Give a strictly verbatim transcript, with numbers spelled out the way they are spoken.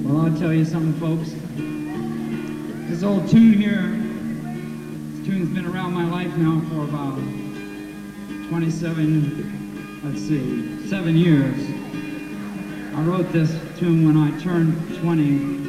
Well, I'll tell you something, folks. This old tune here, this tune's been around my life now for about twenty-seven, let's see, seven years. I wrote this tune when I turned twenty.